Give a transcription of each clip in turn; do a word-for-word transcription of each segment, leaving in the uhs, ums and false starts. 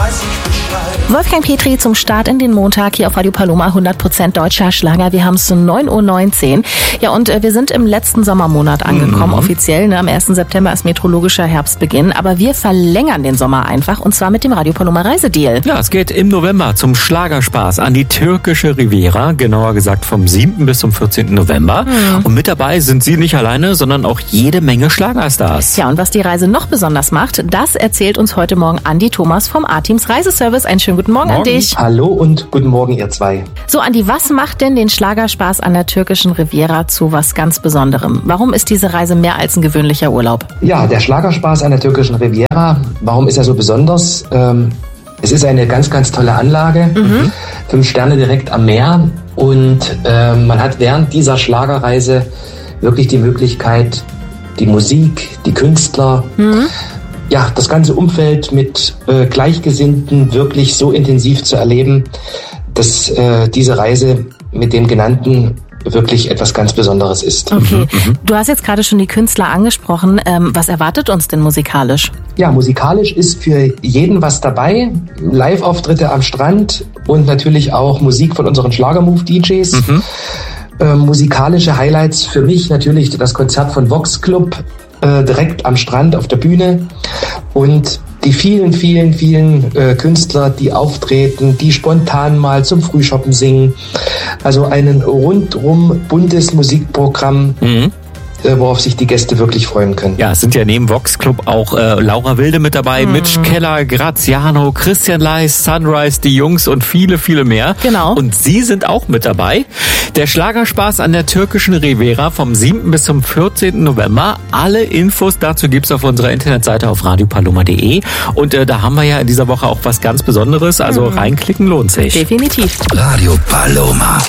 weiß ich Bescheid. Wolfgang Petri zum Start in den Montag hier auf Radio Paloma, hundert Prozent deutscher Schlager. Wir haben es um neun Uhr neunzehn. Ja, und äh, wir sind im letzten Sommermonat angekommen, mhm. offiziell. Ne? Am ersten September ist meteorologischer Herbstbeginn. Aber wir verlängern den Sommer einfach, und zwar mit dem Radio Paloma Reisedeal. Ja, es geht im November zum Schlagerspaß an die türkische Riviera, genauer gesagt vom siebten bis zum vierzehnten November. Mhm. Und mit dabei sind Sie nicht alleine, sondern auch jede Menge Schlagerstars. Ja, und was die Reise noch besonders macht, das erzählt uns heute Morgen Andi Thomas vom A-Teams Reiseservice. Einen schönen guten Morgen, Morgen an dich. Hallo und guten Morgen, ihr zwei. So, Andi, was macht denn den Schlagerspaß an der türkischen Riviera zu was ganz Besonderem? Warum ist diese Reise mehr als ein gewöhnlicher Urlaub? Ja, der Schlagerspaß an der türkischen Riviera, warum ist er so besonders? Ähm, es ist eine ganz, ganz tolle Anlage. Mhm. Fünf Sterne direkt am Meer. Und äh, man hat während dieser Schlagerreise wirklich die Möglichkeit, die Musik, die Künstler, mhm. ja, das ganze Umfeld mit äh, Gleichgesinnten wirklich so intensiv zu erleben, dass äh, diese Reise mit den genannten wirklich etwas ganz Besonderes ist. Okay, mhm. du hast jetzt gerade schon die Künstler angesprochen. Ähm, was erwartet uns denn musikalisch? Ja, musikalisch ist für jeden was dabei. Live-Auftritte am Strand und natürlich auch Musik von unseren Schlagermove-D Js. Mhm. Äh, musikalische Highlights für mich natürlich das Konzert von Vox Club äh, direkt am Strand auf der Bühne und die vielen, vielen, vielen äh, Künstler, die auftreten, die spontan mal zum Frühshoppen singen. Also ein rundum buntes Musikprogramm, mhm. äh, worauf sich die Gäste wirklich freuen können. Ja, es sind ja neben Vox Club auch äh, Laura Wilde mit dabei, mhm. Mitch Keller, Graziano, Christian Leis, Sunrise, die Jungs und viele, viele mehr. Genau. Und Sie sind auch mit dabei. Der Schlagerspaß an der türkischen Riviera vom siebten bis zum vierzehnten November. Alle Infos dazu gibt's auf unserer Internetseite auf radio paloma punkt de. Und äh, da haben wir ja in dieser Woche auch was ganz Besonderes. Also mhm. reinklicken lohnt sich. Definitiv. Radio Paloma.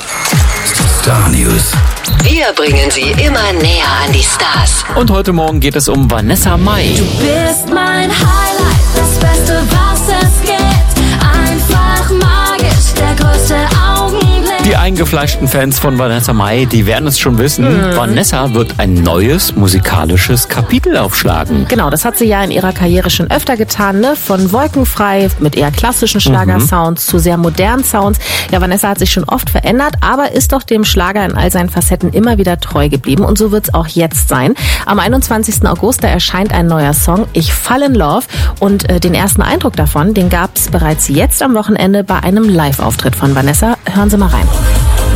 Star News. Wir bringen Sie immer näher an die Stars. Und heute Morgen geht es um Vanessa Mai. Du bist mein Highlight, das Beste, was es gibt. Einfach magisch, der größte Augenblick. Die eingefleischten Fans von Vanessa Mai, die werden es schon wissen. Mhm. Vanessa wird ein neues musikalisches Kapitel aufschlagen. Genau, das hat sie ja in ihrer Karriere schon öfter getan, ne? Von wolkenfrei mit eher klassischen Schlagersounds mhm. zu sehr modernen Sounds. Ja, Vanessa hat sich schon oft verändert, aber ist doch dem Schlager in all seinen Facetten immer wieder treu geblieben. Und so wird es auch jetzt sein. Am einundzwanzigsten August, da erscheint ein neuer Song, Ich Fall in Love. Und äh, den ersten Eindruck davon, den gab es bereits jetzt am Wochenende bei einem Live-Auftritt von Vanessa. Hören Sie mal rein.